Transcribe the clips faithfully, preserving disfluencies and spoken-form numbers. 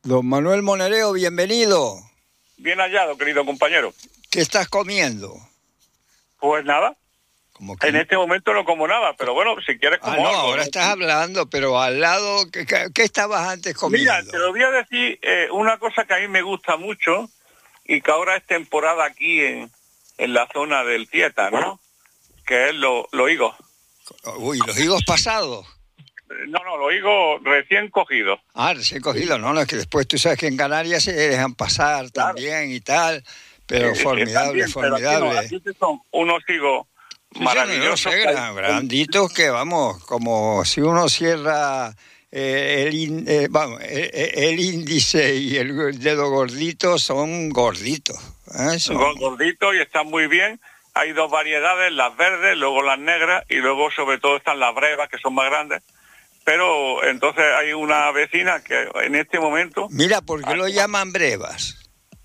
Don Manuel Monereo, bienvenido. Bien hallado, querido compañero. ¿Qué estás comiendo? Pues nada, Como que... en este momento no como nada, pero bueno, si quieres como Ah, no, algo. ahora ¿no? estás hablando, pero al lado, ¿qué, qué, qué estabas antes comiendo? Mira, te lo voy a decir, eh, una cosa que a mí me gusta mucho y que ahora es temporada aquí en, en la zona del Tieta, ¿no? Que es lo- los higos. Uy, los higos pasados. No, no, los higos recién cogidos. Ah, recién cogido, no, no, es que después tú sabes que en Canarias se dejan pasar Claro. también y tal, pero Eh, formidable, también, pero aquí no, formidable. aquí son unos higos Sí, sí, maravillosos. no, no sé, gran- granditos que vamos, como si uno cierra eh, el, in- eh, vamos, eh, eh, el índice y el dedo gordito, son gorditos. ¿eh? Son- Son gorditos y están muy bien. Hay dos variedades, las verdes, luego las negras y luego sobre todo están las brevas, que son más grandes. Pero entonces hay una vecina que en este momento... Mira, ¿por qué lo llaman brevas?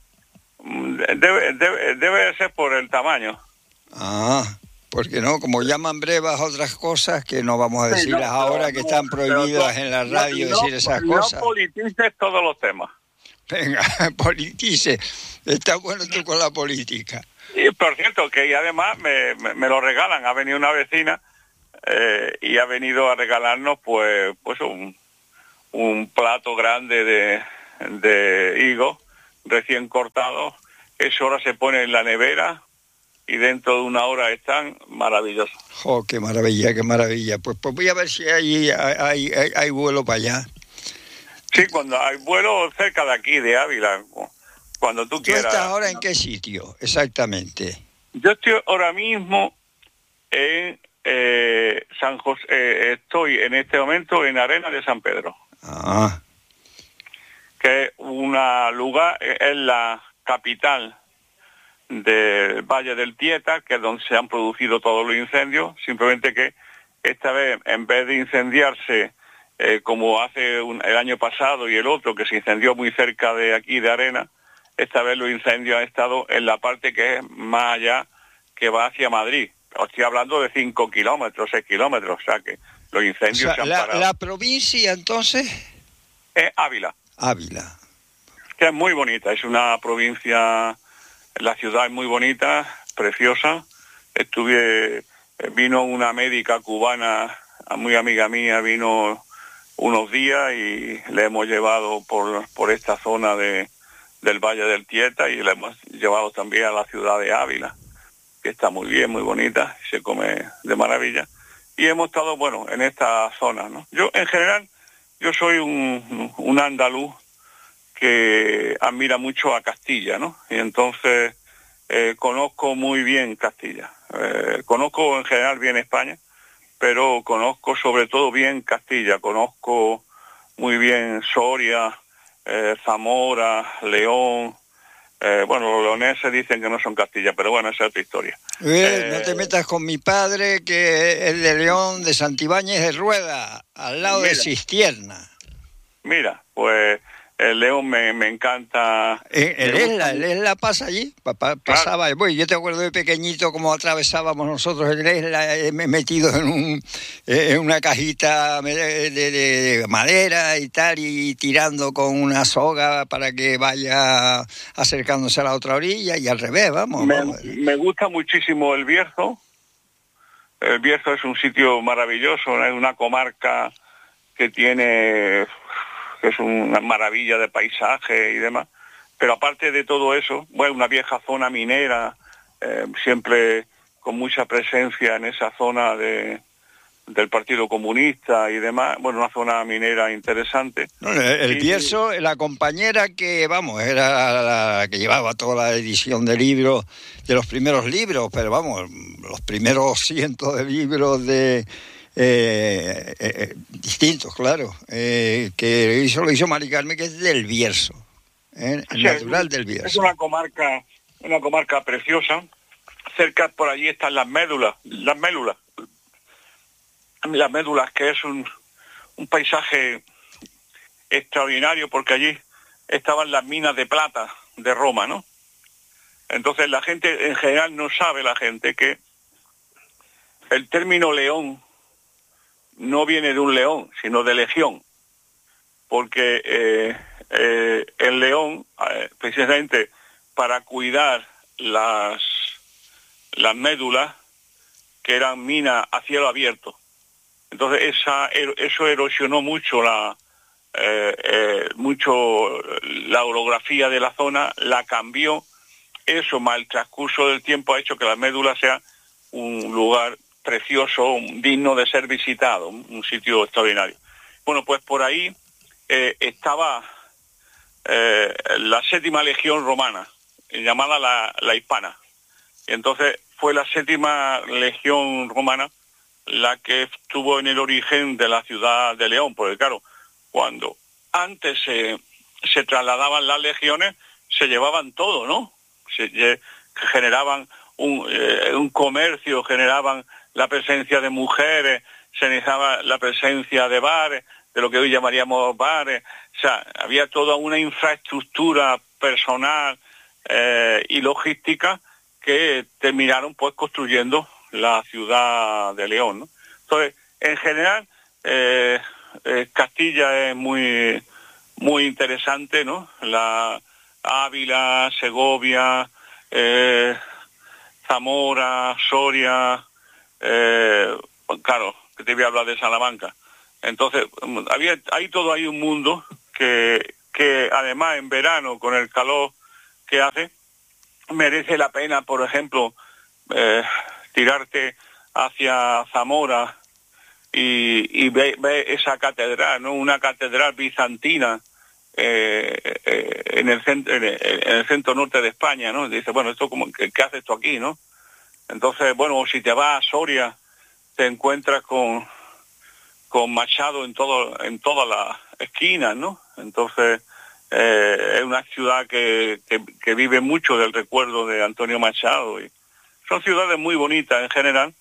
Debe, debe, debe ser por el tamaño. Ah, porque no, como llaman brevas otras cosas que no vamos a Sí, decirlas no, ahora pero que no, están prohibidas pero en la no, radio no, decir esas no cosas. politices todos los temas. Venga, politice. Está bueno tú con la política. Y por cierto, que y además me, me, me lo regalan. Ha venido una vecina eh, y ha venido a regalarnos pues pues un, un plato grande de, de higos recién cortados. Eso ahora se pone en la nevera y dentro de una hora están maravillosos. ¡Oh, qué maravilla, qué maravilla! Pues, pues voy a ver si hay, hay, hay, hay vuelo para allá. Sí, cuando hay vuelo cerca de aquí, de Ávila, cuando tú ¿Tú quieras. estás ahora en qué sitio, exactamente? Yo estoy ahora mismo en eh, San José, eh, estoy en este momento en Arena de San Pedro, Ah, que es un lugar, es la capital del Valle del Tieta, que es donde se han producido todos los incendios, simplemente que esta vez, en vez de incendiarse eh, como hace un, el año pasado y el otro, que se incendió muy cerca de aquí, de Arena, esta vez los incendios han estado en la parte que es más allá, que va hacia Madrid. Os estoy hablando de cinco kilómetros, seis kilómetros, o sea que los incendios o sea, se han la, parado. la provincia entonces, Es Ávila, Ávila. que es muy bonita, es una provincia, la ciudad es muy bonita, preciosa. Estuve, vino una médica cubana, muy amiga mía, vino unos días y le hemos llevado por, por esta zona de, del Valle del Tieta y le hemos llevado también a la ciudad de Ávila, que está muy bien, muy bonita, se come de maravilla. Y hemos estado, bueno, en esta zona, ¿no? Yo, en general, yo soy un, un andaluz que admira mucho a Castilla, ¿no? Y entonces eh, conozco muy bien Castilla. Eh, conozco en general bien España, pero conozco sobre todo bien Castilla. Conozco muy bien Soria, eh, Zamora, León. Eh, bueno, los leoneses dicen que no son Castilla, pero bueno, esa es otra historia. Eh, Eh, no te metas con mi padre, que es de León, de Santibáñez de Rueda, al lado mira, de Cistierna. Mira, pues el León me, me encanta. Eh, el me Esla, gusta el Esla pasa allí, pa, pa, pasaba, Claro. bueno, yo te acuerdo de pequeñito cómo atravesábamos nosotros el Esla, eh, metidos en, un, eh, en una cajita de, de, de madera y tal, y tirando con una soga para que vaya acercándose a la otra orilla, y al revés, vamos, Me, vamos. me gusta muchísimo el Bierzo. El Bierzo es un sitio maravilloso, es una comarca que tiene, que es una maravilla de paisaje y demás. Pero aparte de todo eso, bueno, una vieja zona minera, eh, siempre con mucha presencia en esa zona de, del Partido Comunista y demás. Bueno, una zona minera interesante. No, el, el y, Bierzo, la compañera que, vamos, era la que llevaba toda la edición de libros, de los primeros libros, pero vamos, los primeros cientos de libros de eh, eh, distintos, claro, eh, que hizo, lo hizo Mari Carmen, que es del Bierzo, eh, el sí, natural del Bierzo. Es una comarca, una comarca preciosa. Cerca por allí están las médulas, las médulas, las médulas, que es un, un paisaje extraordinario, porque allí estaban las minas de plata de Roma, ¿no? Entonces la gente, en general no sabe la gente que el término león no viene de un león, sino de legión, porque eh, eh, en León, eh, precisamente para cuidar las, las médulas, que eran minas a cielo abierto. Entonces esa, eso erosionó mucho la eh, eh, mucho la orografía de la zona, la cambió. Eso, más el transcurso del tiempo, ha hecho que la médula sea un lugar precioso, un, digno de ser visitado, un, un sitio extraordinario. Bueno, pues por ahí eh, estaba eh, la séptima legión romana, llamada la, la hispana. Y entonces fue la séptima legión romana la que estuvo en el origen de la ciudad de León, porque claro, cuando antes se, se trasladaban las legiones, se llevaban todo, ¿no? Se generaban un, eh, un comercio, generaban la presencia de mujeres, se necesitaba la presencia de bares, de lo que hoy llamaríamos bares, o sea, había toda una infraestructura personal eh, y logística que terminaron pues construyendo la ciudad de León, ¿no? Entonces, en general, eh, eh, Castilla es muy, muy interesante, ¿no? La Ávila, Segovia, eh, Zamora, Soria, eh, claro, que te voy a hablar de Salamanca. Entonces, había, hay todo ahí un mundo que, que además en verano, con el calor que hace, merece la pena, por ejemplo, eh, tirarte hacia Zamora y, y ve, ve esa catedral, ¿no? Una catedral bizantina eh, eh, en, el centro, en, el, en el centro norte de España, ¿no? Dice, bueno, esto como, ¿qué, qué hace esto aquí, no? Entonces, bueno, si te vas a Soria, te encuentras con, con Machado en todo, en todas las esquinas, ¿no? Entonces, eh, es una ciudad que, que, que vive mucho del recuerdo de Antonio Machado. Y son ciudades muy bonitas en general,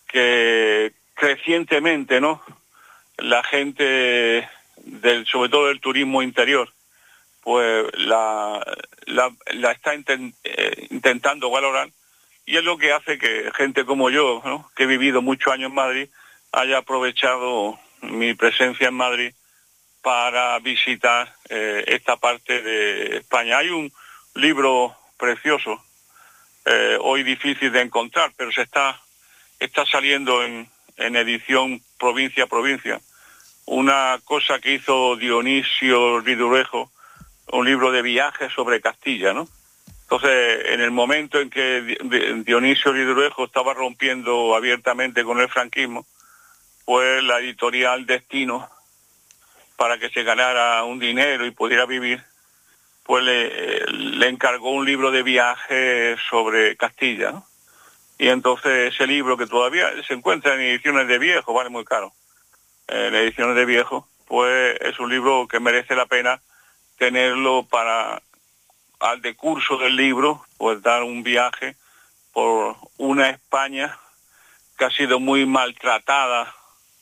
que crecientemente, ¿no? La gente, del, sobre todo del turismo interior, pues la, la, la está intent, eh, intentando valorar, y es lo que hace que gente como yo, ¿no? Que he vivido muchos años en Madrid, haya aprovechado mi presencia en Madrid para visitar eh, esta parte de España. Hay un libro precioso, eh, hoy difícil de encontrar, pero se está, está saliendo en, en edición provincia a provincia, una cosa que hizo Dionisio Ridurrejo, un libro de viajes sobre Castilla, ¿no? Entonces, en el momento en que Dionisio Ridurrejo estaba rompiendo abiertamente con el franquismo, pues la editorial Destino, para que se ganara un dinero y pudiera vivir, pues le, le encargó un libro de viajes sobre Castilla, ¿no? Y entonces ese libro, que todavía se encuentra en ediciones de viejo, vale muy caro, en ediciones de viejo, pues es un libro que merece la pena tenerlo para, al decurso del libro, pues dar un viaje por una España que ha sido muy maltratada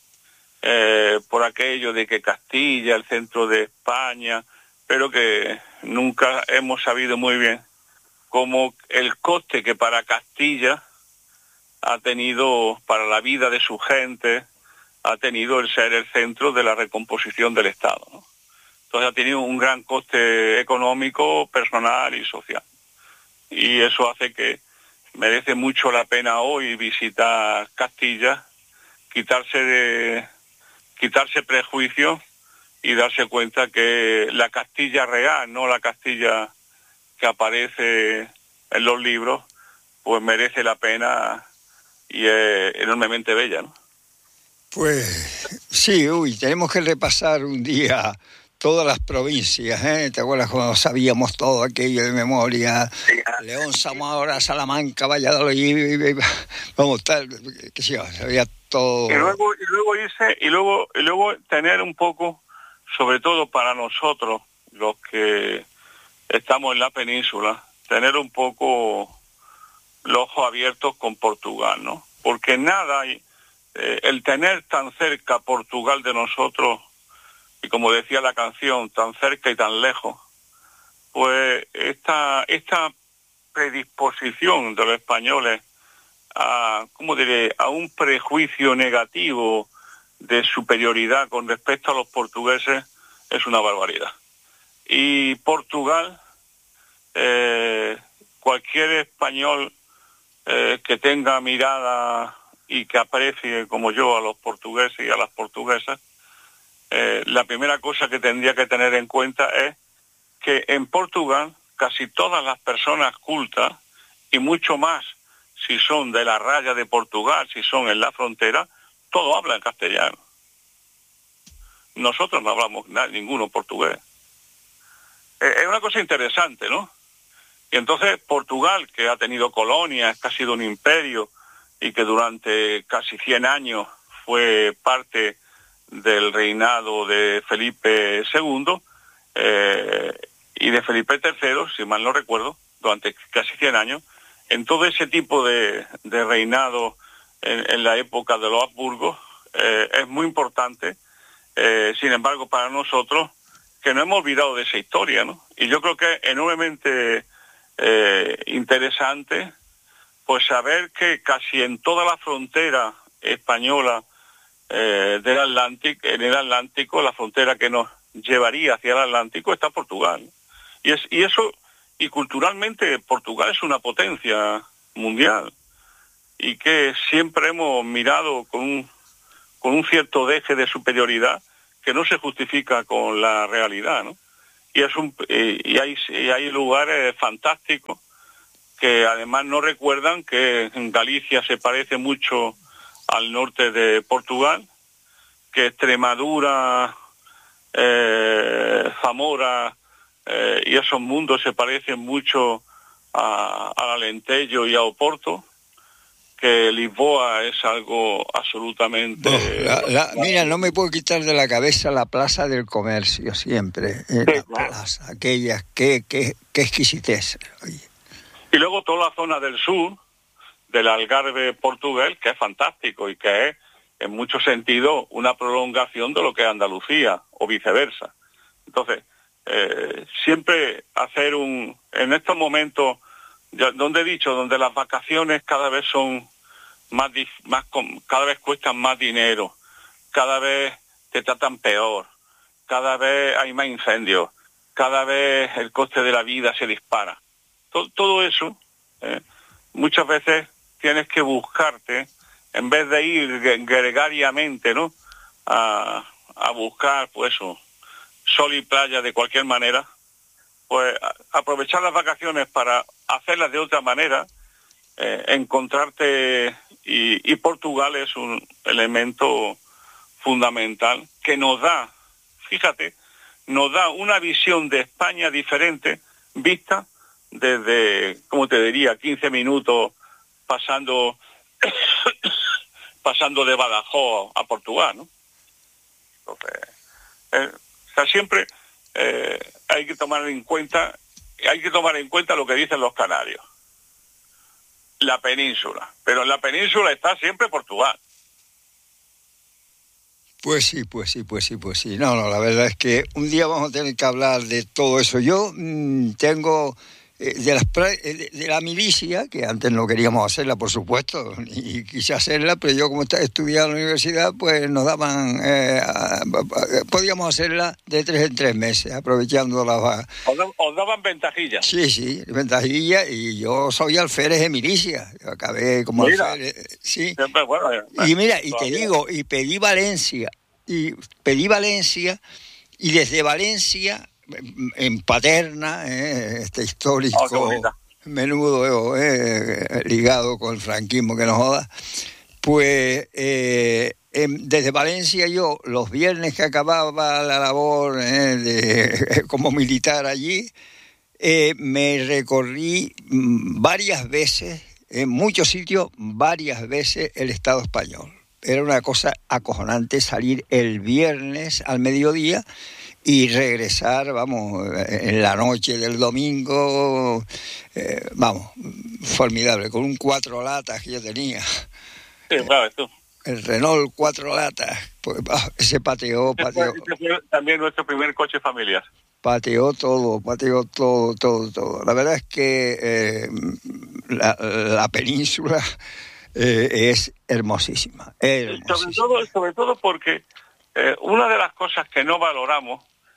eh, por aquello de que Castilla, el centro de España, pero que nunca hemos sabido muy bien cómo el coste que para Castilla ha tenido para la vida de su gente, ha tenido el ser el centro de la recomposición del Estado, ¿no? Entonces ha tenido un gran coste económico, personal y social. Y eso hace que merece mucho la pena hoy visitar Castilla, quitarse de, quitarse prejuicios y darse cuenta que la Castilla real, no la Castilla que aparece en los libros, pues merece la pena y es enormemente bella, ¿no? Pues sí, uy, tenemos que repasar un día todas las provincias, ¿eh? ¿Te acuerdas cuando sabíamos todo aquello de memoria? Sí. León, Zamora, Salamanca, Valladolid, vamos, tal, que sí, sabía todo. Y luego, y luego irse, y luego, y luego tener un poco, sobre todo para nosotros, los que estamos en la península, tener un poco los ojos abiertos con Portugal, ¿no? Porque nada hay, eh, el tener tan cerca Portugal de nosotros, y como decía la canción, tan cerca y tan lejos, pues esta, esta predisposición de los españoles a, ¿cómo diré?, a un prejuicio negativo de superioridad con respecto a los portugueses es una barbaridad. y Portugal, eh, cualquier español eh, que tenga mirada y que aprecie como yo a los portugueses y a las portuguesas, eh, la primera cosa que tendría que tener en cuenta es que en Portugal casi todas las personas cultas, y mucho más si son de la raya de Portugal, si son en la frontera, todos hablan castellano. Nosotros no hablamos nada, ninguno portugués. Eh, es una cosa interesante, ¿no? Y entonces Portugal, que ha tenido colonias, que ha sido un imperio y que durante casi cien años fue parte del reinado de Felipe segundo eh, y de Felipe tercero, si mal no recuerdo, durante casi cien años, en todo ese tipo de, de reinado en, en la época de los Habsburgos, eh, es muy importante, eh, sin embargo, para nosotros, que no hemos olvidado de esa historia, ¿no? Y yo creo que es enormemente eh, interesante, pues saber que casi en toda la frontera española eh, del Atlántico, en el Atlántico, la frontera que nos llevaría hacia el Atlántico está Portugal. Y, es, y eso, y culturalmente Portugal es una potencia mundial y que siempre hemos mirado con un, con un cierto deje de superioridad que no se justifica con la realidad, ¿no? Y, es un, y, hay, y hay lugares fantásticos que además no recuerdan que en Galicia se parece mucho al norte de Portugal, que Extremadura, eh, Zamora eh, y esos mundos se parecen mucho a, a Alentejo y a Oporto, que Lisboa es algo absolutamente... Oh, la, la, mira, no me puedo quitar de la cabeza la Plaza del Comercio siempre, eh, sí, la claro. Plaza, aquella, qué, qué, qué exquisitez. Oye. Y luego toda la zona del sur, del Algarve portugués, que es fantástico y que es, en muchos sentidos, una prolongación de lo que es Andalucía, o viceversa. Entonces, eh, siempre hacer un... En estos momentos, ya, donde he dicho, donde las vacaciones cada vez son más, más... cada vez cuestan más dinero, cada vez te tratan peor, cada vez hay más incendios, cada vez el coste de la vida se dispara. Todo, todo eso, eh, muchas veces tienes que buscarte, en vez de ir gregariamente, ¿no?, a, a buscar, pues eso, sol y playa de cualquier manera, pues aprovechar las vacaciones para hacerlas de otra manera, eh, encontrarte, y, y Portugal es un elemento fundamental que nos da, fíjate, nos da una visión de España diferente, vista desde, ¿cómo te diría?, quince minutos pasando pasando de Badajoz a Portugal, ¿no? Entonces, eh, o sea, siempre eh, hay que tomar en cuenta, hay que tomar en cuenta lo que dicen los canarios. La península, pero en la península está siempre Portugal. Pues sí, pues sí, pues sí, pues sí. No, no, la verdad es que un día vamos a tener que hablar de todo eso. Yo mmm, tengo eh, de, las, de, de la milicia, que antes no queríamos hacerla, por supuesto, y quise hacerla, pero yo como estaba estudiando en la universidad, pues nos daban, eh, podíamos hacerla de tres en tres meses, aprovechando las... ¿Os, os daban ventajillas? Sí, sí, ventajillas, y yo soy alférez de milicia, yo acabé como mira, alférez, sí. Siempre, bueno, eh, y mira, y te digo, y pedí Valencia, y pedí Valencia, y desde Valencia, en Paterna, eh, este histórico oh, menudo eh, ligado con el franquismo que nos joda, pues eh, en, desde Valencia yo, los viernes que acababa la labor eh, de, como militar allí, eh, me recorrí varias veces, en muchos sitios, varias veces el Estado español. Era una cosa acojonante salir el viernes al mediodía y regresar, vamos, en la noche del domingo, eh, vamos, formidable, con un cuatro latas que yo tenía. Sí, claro, tú. El Renault cuatro latas, pues, ese pateó, pateó. También nuestro primer coche familiar. Pateó todo, pateó todo, todo, todo. La verdad es que eh, la, la península eh, es hermosísima, hermosísima. Sobre todo, sobre todo porque eh, una de las cosas que no valoramos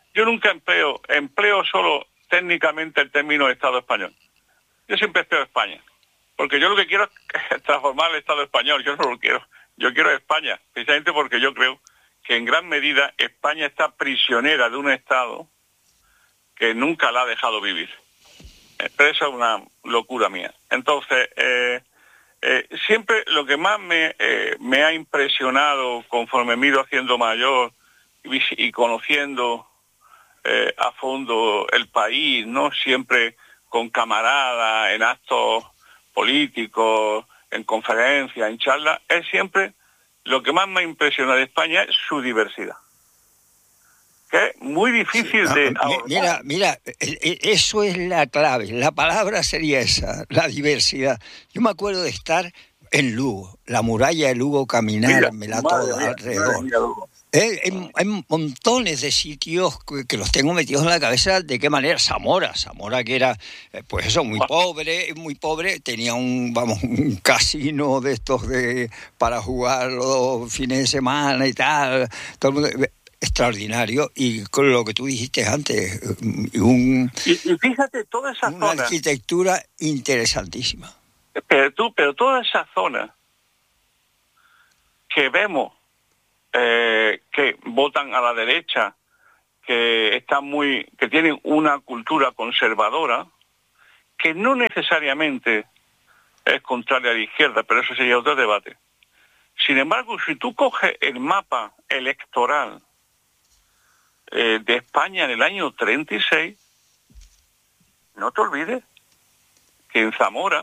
yo nunca empleo, empleo solo técnicamente el término Estado español. Yo siempre empleo España, porque yo lo que quiero es transformar el Estado español, yo no lo quiero, yo quiero España, precisamente porque yo creo que en gran medida España está prisionera de un Estado que nunca la ha dejado vivir. Pero eso es una locura mía. Entonces, eh, eh, siempre lo que más me, eh, me ha impresionado conforme me he ido haciendo mayor y, y conociendo eh, a fondo el país, ¿no? Siempre con camaradas, en actos políticos, en conferencias, en charlas, es siempre lo que más me impresiona de España es su diversidad. Que es muy difícil sí, de no, abordar. Mira, mira, eso es la clave, la palabra sería esa, la diversidad. Yo me acuerdo de estar en Lugo, la muralla de Lugo, caminármela toda mía, alrededor. Mía, eh, hay, hay montones de sitios que, que los tengo metidos en la cabeza. ¿De qué manera? Zamora, Zamora que era, eh, pues eso, muy pobre, muy pobre, tenía un, vamos, un casino de estos de para jugar los fines de semana y tal, todo el mundo... extraordinario, y con lo que tú dijiste antes, un, y, y fíjate, toda esa una zona, arquitectura interesantísima. Pero tú, pero toda esa zona que vemos eh, que votan a la derecha, que están muy, que tienen una cultura conservadora, que no necesariamente es contraria a la izquierda, pero eso sería otro debate. Sin embargo, si tú coges el mapa electoral Eh, de España en el año treinta y seis, no te olvides que en Zamora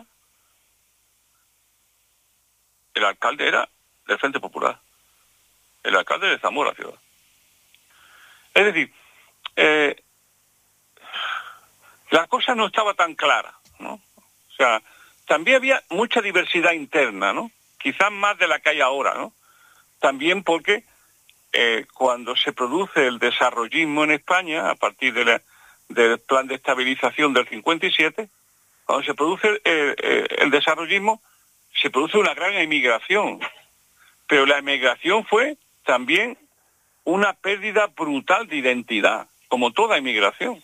el alcalde era del Frente Popular, el alcalde de Zamora ciudad. Es decir, eh, la cosa no estaba tan clara, ¿no? O sea, también había mucha diversidad interna, ¿no? Quizás más de la que hay ahora, ¿no? También porque Eh, cuando se produce el desarrollismo en España, a partir de la, del plan de estabilización del cincuenta y siete, cuando se produce el, el, el desarrollismo, se produce una gran emigración. Pero la emigración fue también una pérdida brutal de identidad, como toda emigración.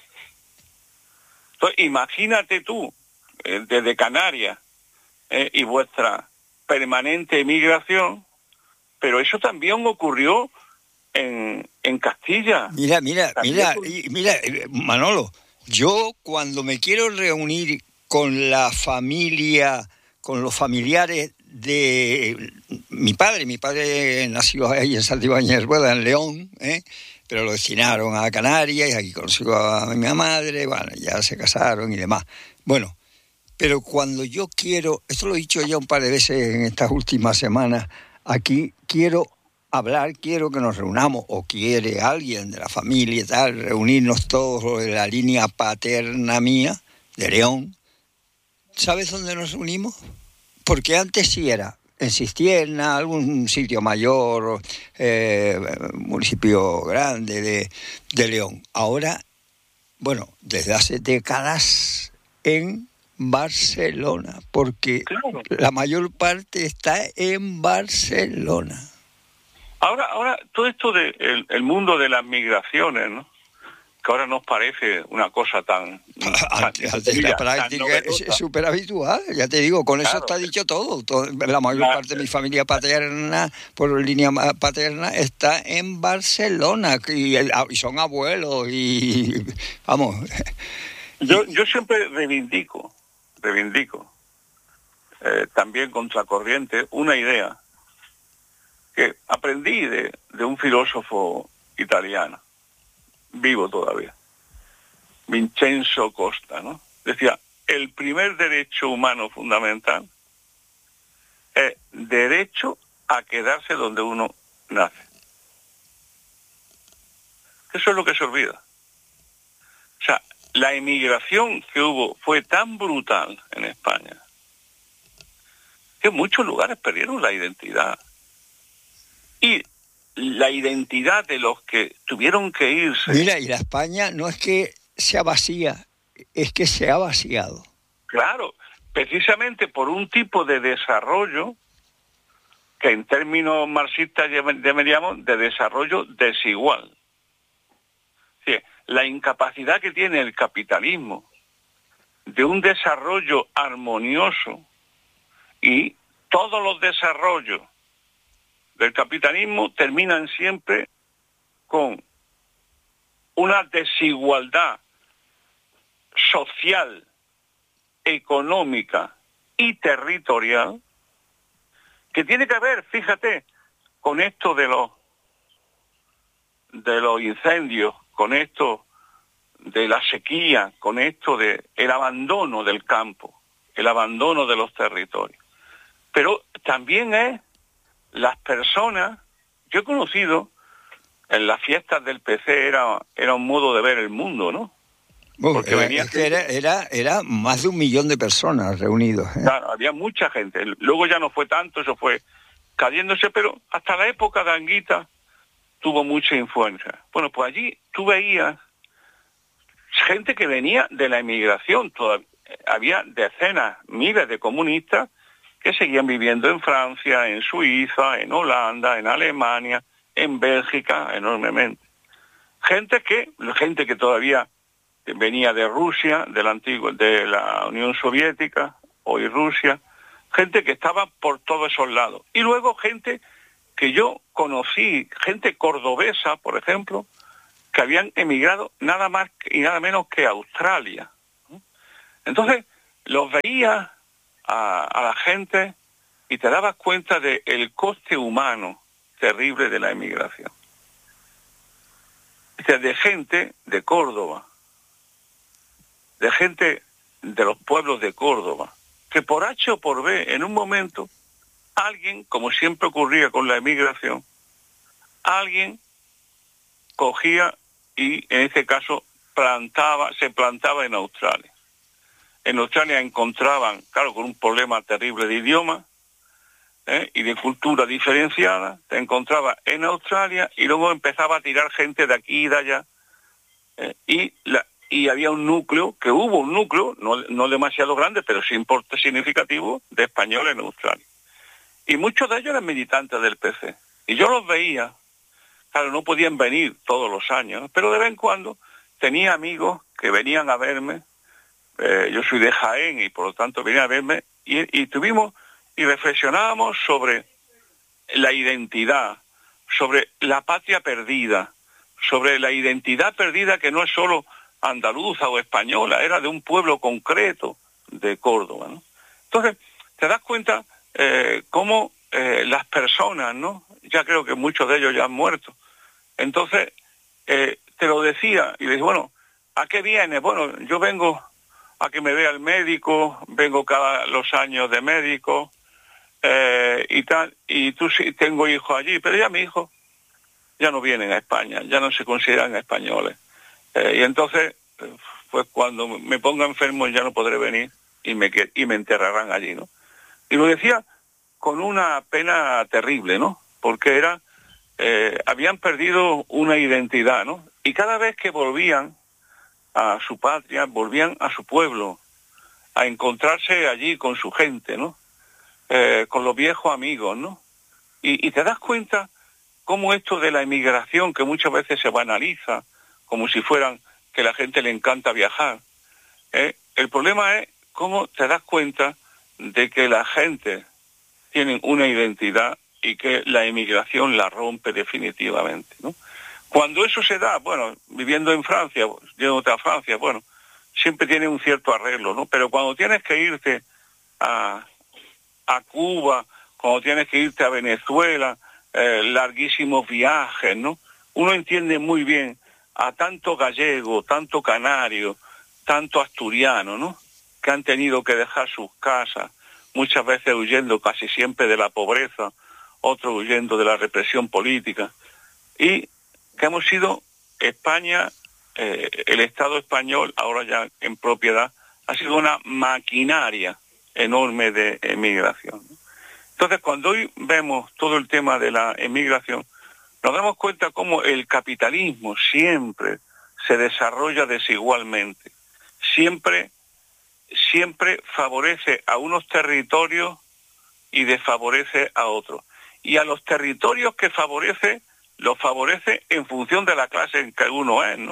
Entonces, imagínate tú, eh, desde Canarias eh, y vuestra permanente emigración, pero eso también ocurrió En, en Castilla. Mira, mira, mira, mira, Manolo, yo cuando me quiero reunir con la familia, con los familiares de mi padre, mi padre nació ahí en Santibáñez Rueda, en León, ¿eh? Pero lo destinaron a Canarias y aquí conoció a mi madre, bueno, ya se casaron y demás. Bueno, pero cuando yo quiero, esto lo he dicho ya un par de veces en estas últimas semanas, aquí quiero hablar, quiero que nos reunamos, o quiere alguien de la familia y tal, reunirnos todos de la línea paterna mía, de León. ¿Sabes dónde nos reunimos? Porque antes sí era en Cistierna, algún sitio mayor, eh, municipio grande de, de León. Ahora, bueno, desde hace décadas en Barcelona, porque claro, la mayor parte está en Barcelona. Ahora, ahora todo esto del de el mundo de las migraciones, ¿no? Que ahora nos parece una cosa tan... Antes, tan antes la práctica es súper habitual, ya te digo, con claro, eso está dicho todo. todo la mayor claro, parte de mi familia paterna, por línea paterna, está en Barcelona, y, y son abuelos, y vamos... Yo, yo siempre reivindico, reivindico, eh, también contracorriente, una idea que aprendí de, de un filósofo italiano, vivo todavía, Vincenzo Costa, ¿no? Decía, el primer derecho humano fundamental es derecho a quedarse donde uno nace. Eso es lo que se olvida. O sea, la emigración que hubo fue tan brutal en España que en muchos lugares perdieron la identidad. Y la identidad de los que tuvieron que irse... Mira, y la España no es que sea vacía, es que se ha vaciado. Claro, precisamente por un tipo de desarrollo que en términos marxistas llamaríamos de desarrollo desigual. Sí, la incapacidad que tiene el capitalismo de un desarrollo armonioso, y todos los desarrollos del capitalismo terminan siempre con una desigualdad social, económica y territorial que tiene que ver, fíjate, con esto de los de los incendios, con esto de la sequía, con esto de el abandono del campo, el abandono de los territorios. Pero también es las personas, yo he conocido en las fiestas del P C, era, era un modo de ver el mundo, ¿no? Bueno, Porque era, venía es que era, era, era más de un millón de personas reunidos. ¿eh? Claro, había mucha gente. Luego ya no fue tanto, eso fue cayéndose, pero hasta la época de Anguita tuvo mucha influencia. Bueno, pues allí tú veías gente que venía de la emigración. Todavía, había decenas, miles de comunistas que seguían viviendo en Francia, en Suiza, en Holanda, en Alemania, en Bélgica, enormemente. Gente que, gente que todavía venía de Rusia, de la antigua, de la Unión Soviética, hoy Rusia, gente que estaba por todos esos lados. Y luego gente que yo conocí, gente cordobesa, por ejemplo, que habían emigrado nada más y nada menos que a Australia. Entonces, los veía a, a la gente y te dabas cuenta del coste humano terrible de la emigración. De gente de Córdoba, de gente de los pueblos de Córdoba, que por H o por B, en un momento, alguien, como siempre ocurría con la emigración, alguien cogía y, en este caso, plantaba, se plantaba en Australia. En Australia encontraban, claro, con un problema terrible de idioma ¿eh? y de cultura diferenciada, te encontraba en Australia y luego empezaba a tirar gente de aquí y de allá. ¿eh? Y, la, y había un núcleo, que hubo un núcleo, no, no demasiado grande, pero sí importante, significativo, de españoles en Australia. Y muchos de ellos eran militantes del P C. Y yo los veía, claro, no podían venir todos los años, pero de vez en cuando tenía amigos que venían a verme. Eh, yo soy de Jaén y por lo tanto venían a verme y, y tuvimos y reflexionábamos sobre la identidad, sobre la patria perdida, sobre la identidad perdida que no es solo andaluza o española, era de un pueblo concreto de Córdoba, ¿no? Entonces, te das cuenta eh, cómo eh, las personas, ¿no? Ya creo que muchos de ellos ya han muerto. Entonces, eh, te lo decía y le dije, bueno, ¿a qué vienes? Bueno, yo vengo a que me vea el médico, vengo cada los años de médico eh, y tal, y tú sí, tengo hijos allí, pero ya mis hijos ya no vienen a España, ya no se consideran españoles. Eh, y entonces, pues cuando me ponga enfermo ya no podré venir y me, y me enterrarán allí, ¿no? Y lo decía con una pena terrible, ¿no? Porque era, eh, habían perdido una identidad, ¿no? Y cada vez que volvían a su patria, volvían a su pueblo, a encontrarse allí con su gente, ¿no? Eh, con los viejos amigos, ¿no? Y, y te das cuenta cómo esto de la emigración, que muchas veces se banaliza, como si fueran que a la gente le encanta viajar, ¿eh? El problema es cómo te das cuenta de que la gente tiene una identidad y que la emigración la rompe definitivamente, ¿no? Cuando eso se da, bueno, viviendo en Francia, yéndote a Francia, bueno, siempre tiene un cierto arreglo, ¿no? Pero cuando tienes que irte a, a Cuba, cuando tienes que irte a Venezuela, eh, larguísimos viajes, ¿no? Uno entiende muy bien a tanto gallego, tanto canario, tanto asturiano, ¿no? Que han tenido que dejar sus casas, muchas veces huyendo casi siempre de la pobreza, otros huyendo de la represión política, y que hemos sido España, eh, el Estado español, ahora ya en propiedad, ha sido una maquinaria enorme de emigración. Entonces, cuando hoy vemos todo el tema de la emigración, nos damos cuenta cómo el capitalismo siempre se desarrolla desigualmente, siempre, siempre favorece a unos territorios y desfavorece a otros. Y a los territorios que favorece, los favorece en función de la clase en que uno es, ¿no?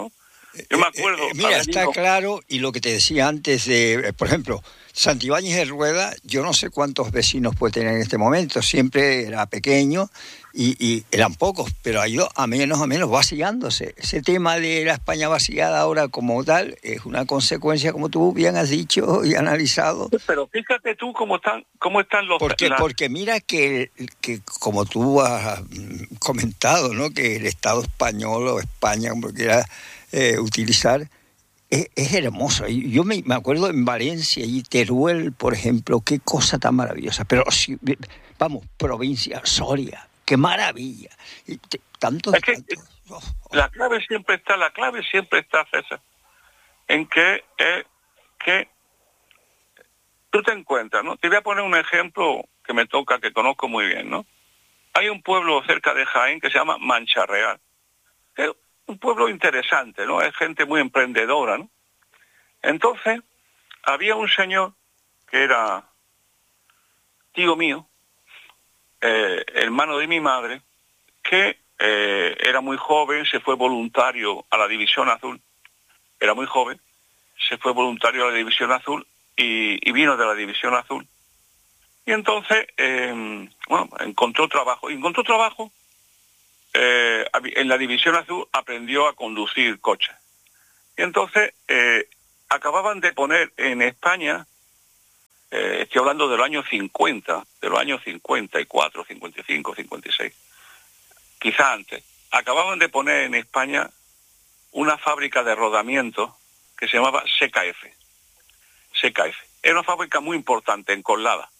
Yo me acuerdo... Eh, eh, mira, está ido... claro, y lo que te decía antes de, eh, por ejemplo, Santibáñez de Rueda, yo no sé cuántos vecinos puede tener en este momento, siempre era pequeño y, y eran pocos, pero ha ido a menos a menos vaciándose. Ese tema de la España vaciada ahora como tal es una consecuencia, como tú bien has dicho y analizado. Pero fíjate tú cómo están, cómo están los... Porque, la... porque mira que, que, como tú has comentado, ¿no? Que el Estado español o España, como quiera eh, utilizar, es, es hermoso. Yo me, me acuerdo en Valencia y Teruel, por ejemplo, qué cosa tan maravillosa. Pero, si, vamos, provincia, Soria, qué maravilla. Y te, tantos, es que tantos. Oh, oh. La clave siempre está, la clave siempre está, César, en que, eh, que tú te encuentras, ¿no? Te voy a poner un ejemplo que me toca, que conozco muy bien, ¿no? Hay un pueblo cerca de Jaén que se llama Mancha Real, que es un pueblo interesante, ¿no? Es gente muy emprendedora, ¿no? Entonces, había un señor que era tío mío, eh, hermano de mi madre, que eh, era muy joven, se fue voluntario a la División Azul, era muy joven, se fue voluntario a la División Azul y, y vino de la División Azul. Y entonces, eh, bueno, encontró trabajo. Y encontró trabajo, eh, en la División Azul aprendió a conducir coches. Y entonces, eh, acababan de poner en España, eh, estoy hablando de los años cincuenta, de los años cincuenta y cuatro, cincuenta y cinco, cincuenta y seis, quizá antes, acababan de poner en España una fábrica de rodamiento que se llamaba C K F. C K F. Era una fábrica muy importante en Coslada.